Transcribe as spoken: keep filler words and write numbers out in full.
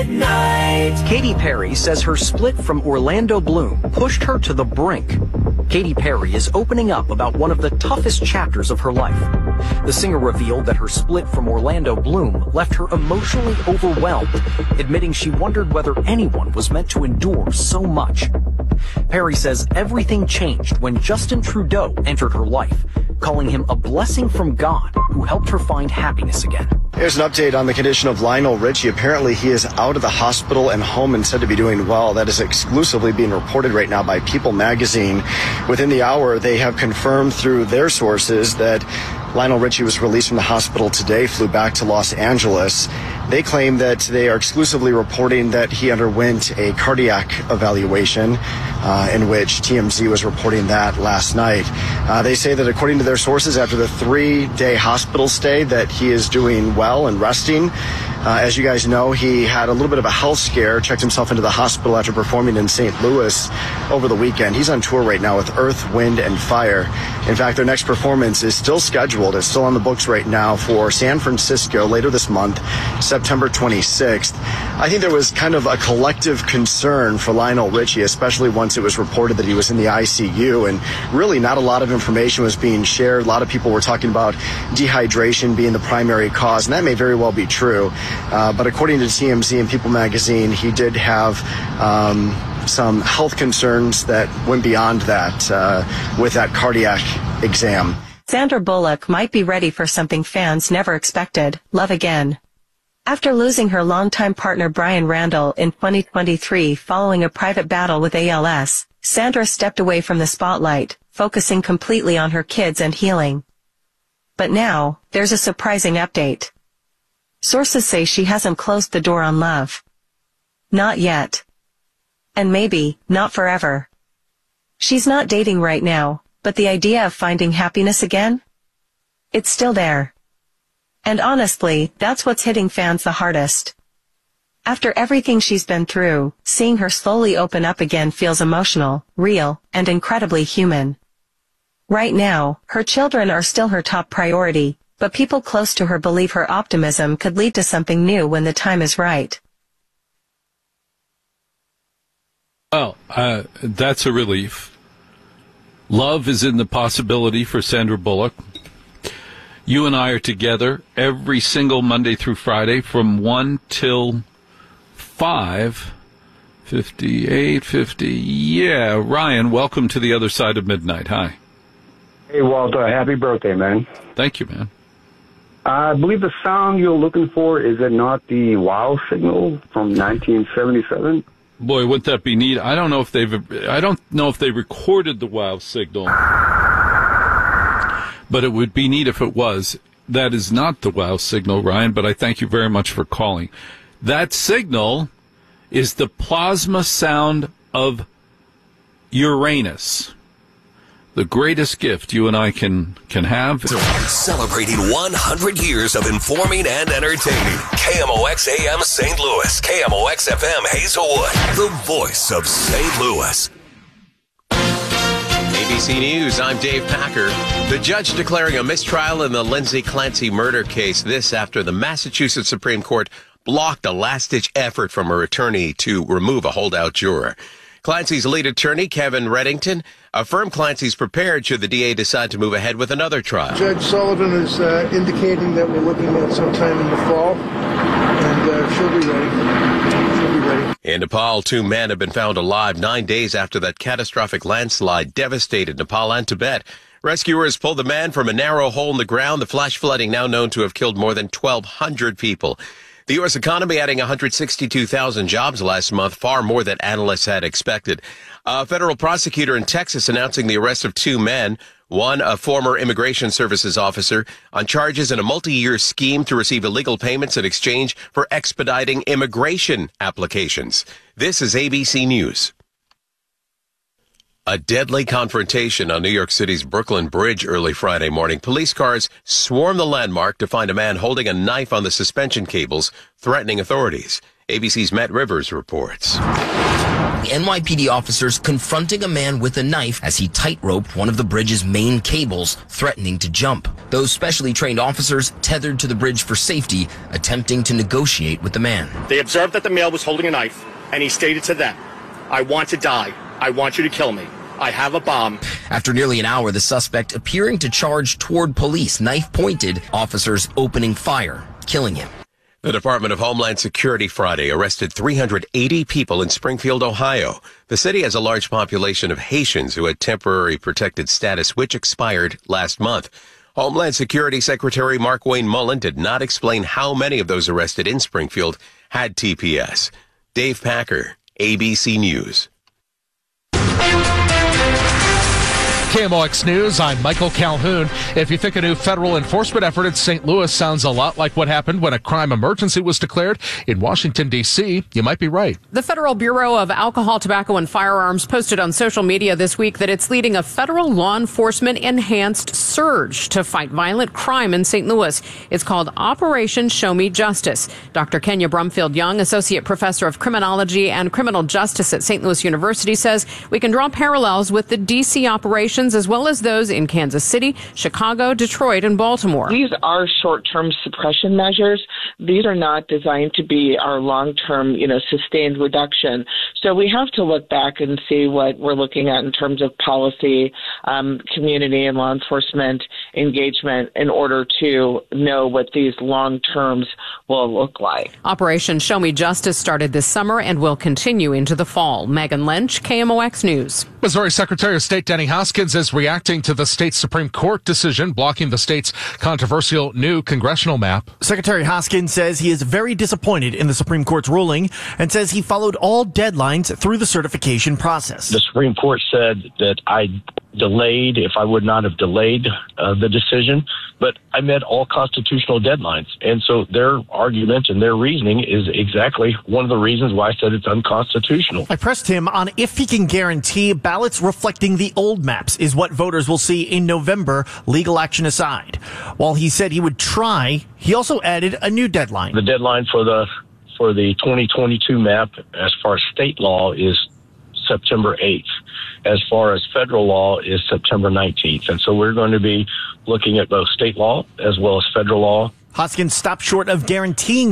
Midnight. Katy Perry says her split from Orlando Bloom pushed her to the brink. Katy Perry is opening up about one of the toughest chapters of her life. The singer revealed that her split from Orlando Bloom left her emotionally overwhelmed, admitting she wondered whether anyone was meant to endure so much. Perry says everything changed when Justin Trudeau entered her life, calling him a blessing from God who helped her find happiness again. Here's an update on the condition of Lionel Richie. Apparently, he is out of the hospital and home and said to be doing well. That is exclusively being reported right now by People magazine. Within the hour, they have confirmed through their sources that Lionel Richie was released from the hospital today, flew back to Los Angeles. They claim that they are exclusively reporting that he underwent a cardiac evaluation, uh, in which T M Z was reporting that last night. Uh, they say that according to their sources, after the three-day hospital stay, that he is doing well and resting. Uh, as you guys know, he had a little bit of a health scare, checked himself into the hospital after performing in Saint Louis over the weekend. He's on tour right now with Earth, Wind, and Fire. In fact, their next performance is still scheduled. It's still on the books right now for San Francisco later this month, September twenty-sixth. I think there was kind of a collective concern for Lionel Richie, especially once it was reported that he was in the I C U, and really not a lot of information was being shared. A lot of people were talking about dehydration being the primary cause, and that may very well be true. Uh, but according to T M Z and People magazine, he did have um, some health concerns that went beyond that uh, with that cardiac exam. Sandra Bullock might be ready for something fans never expected, love again. After losing her longtime partner Brian Randall in twenty twenty-three following a private battle with A L S, Sandra stepped away from the spotlight, focusing completely on her kids and healing. But now, there's a surprising update. Sources say she hasn't closed the door on love. Not yet. And maybe, not forever. She's not dating right now, but the idea of finding happiness again? It's still there. And honestly, that's what's hitting fans the hardest. After everything she's been through, seeing her slowly open up again feels emotional, real, and incredibly human. Right now, her children are still her top priority, but people close to her believe her optimism could lead to something new when the time is right. Well, uh, that's a relief. Love is in the possibility for Sandra Bullock. You and I are together every single Monday through Friday from one till five. fifty-eight, fifty. Yeah, Ryan, welcome to the other side of midnight. Hi. Hey, Walter. Happy birthday, man. Thank you, man. I believe the sound you're looking for, is it not the wow signal from nineteen seventy-seven? Boy, wouldn't that be neat? I don't know if they've. I don't know if they recorded the wow signal, but it would be neat if it was. That is not the wow signal, Ryan. But I thank you very much for calling. That signal is the plasma sound of Uranus. The greatest gift you and I can can have. Celebrating one hundred years of informing and entertaining. K M O X A M Saint Louis. K M O X F M Hazelwood. The voice of Saint Louis. A B C News, I'm Dave Packer. The judge declaring a mistrial in the Lindsay Clancy murder case. This after the Massachusetts Supreme Court blocked a last-ditch effort from her attorney to remove a holdout juror. Clancy's lead attorney, Kevin Reddington, affirmed Clancy's prepared should the D A decide to move ahead with another trial. Judge Sullivan is uh, indicating that we're looking at sometime in the fall, and uh, she'll be ready. She'll be ready. In Nepal, two men have been found alive nine days after that catastrophic landslide devastated Nepal and Tibet. Rescuers pulled the man from a narrow hole in the ground, the flash flooding now known to have killed more than twelve hundred people. The U S economy adding one hundred sixty-two thousand jobs last month, far more than analysts had expected. A federal prosecutor in Texas announcing the arrest of two men, one a former Immigration Services officer, on charges in a multi-year scheme to receive illegal payments in exchange for expediting immigration applications. This is A B C News. A deadly confrontation on New York City's Brooklyn Bridge early Friday morning. Police cars swarmed the landmark to find a man holding a knife on the suspension cables, threatening authorities. A B C's Matt Rivers reports. The N Y P D officers confronting a man with a knife as he tight-roped one of the bridge's main cables, threatening to jump. Those specially trained officers tethered to the bridge for safety, attempting to negotiate with the man. They observed that the male was holding a knife, and he stated to them, "I want to die. I want you to kill me. I have a bomb." After nearly an hour, the suspect appearing to charge toward police, knife pointed, officers opening fire, killing him. The Department of Homeland Security Friday arrested three hundred eighty people in Springfield, Ohio. The city has a large population of Haitians who had temporary protected status, which expired last month. Homeland Security Secretary Markwayne Mullin did not explain how many of those arrested in Springfield had T P S. Dave Packer, A B C News. K M O X News, I'm Michael Calhoun. If you think a new federal enforcement effort in Saint Louis sounds a lot like what happened when a crime emergency was declared in Washington, D C, you might be right. The Federal Bureau of Alcohol, Tobacco, and Firearms posted on social media this week that it's leading a federal law enforcement enhanced surge to fight violent crime in Saint Louis. It's called Operation Show Me Justice. Doctor Kenya Brumfield Young, Associate Professor of Criminology and Criminal Justice at Saint Louis University, says we can draw parallels with the D C operations as well as those in Kansas City, Chicago, Detroit, and Baltimore. These are short-term suppression measures. These are not designed to be our long-term, you know, sustained reduction. So we have to look back and see what we're looking at in terms of policy, um, community and law enforcement engagement in order to know what these long terms will look like. Operation Show Me Justice started this summer and will continue into the fall. Megan Lynch, K M O X News. Missouri Secretary of State Denny Hoskins is reacting to the state Supreme Court decision blocking the state's controversial new congressional map. Secretary Hoskins says he is very disappointed in the Supreme Court's ruling and says he followed all deadlines through the certification process. The Supreme Court said that I delayed if I would not have delayed uh, the decision, but I met all constitutional deadlines. And so their argument and their reasoning is exactly one of the reasons why I said it's unconstitutional. I pressed him on if he can guarantee ballots reflecting the old maps is what voters will see in November, legal action aside. While he said he would try, he also added a new deadline. The deadline for the for the twenty twenty-two map as far as state law is September eighth. As far as federal law is September nineteenth. And so we're going to be looking at both state law as well as federal law. Hoskins stopped short of guaranteeing